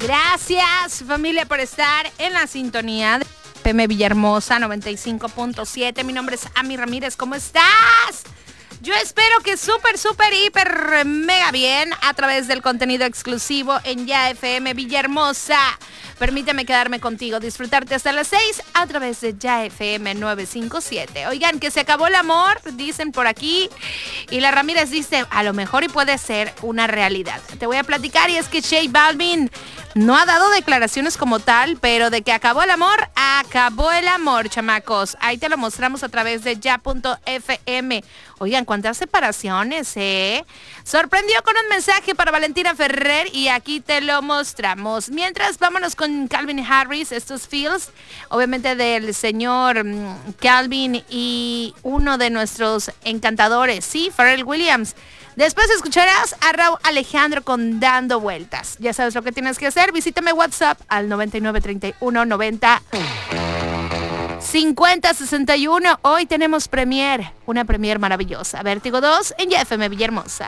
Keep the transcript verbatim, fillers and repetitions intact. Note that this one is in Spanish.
Gracias, familia, por estar en la sintonía de F M Villahermosa noventa y cinco punto siete. Mi nombre es Ami Ramírez. ¿Cómo estás? Yo espero que súper, súper, hiper, mega bien a través del contenido exclusivo en Ya F M Villahermosa. Permíteme quedarme contigo, disfrutarte hasta las seis a través de Ya F M novecientos cincuenta y siete. Oigan, que se acabó el amor, dicen por aquí. Y la Ramírez dice, a lo mejor y puede ser una realidad. Te voy a platicar y es que J Balvin no ha dado declaraciones como tal, pero de que acabó el amor, acabó el amor, chamacos. Ahí te lo mostramos a través de ya punto f m. Oigan, cuántas separaciones, ¿eh? Sorprendió con un mensaje para Valentina Ferrer y aquí te lo mostramos. Mientras, vámonos con Calvin Harris, estos feels, obviamente del señor Calvin y uno de nuestros encantadores, sí, Pharrell Williams. Después escucharás a Raúl Alejandro con Dando Vueltas. Ya sabes lo que tienes que hacer. Visítame WhatsApp al noventa y nueve treinta y uno noventa cincuenta sesenta y uno. Hoy tenemos premier, una premier maravillosa. Vértigo dos en Ya F M Villahermosa.